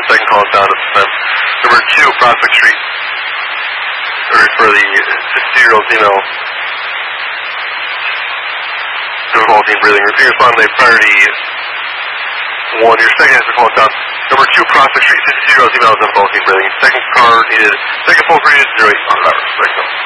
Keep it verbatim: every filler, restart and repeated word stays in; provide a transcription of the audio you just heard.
second call is down at this time. Number two, Prospect Street. For the sixty-year-old female. Difficulty in breathing. Repeat respond to priority one. Your second answer call is down. Number two, Prospect Street, sixty-two-year-old female with difficulty in breathing. Second car needed, second phone for you is zero eight on hours.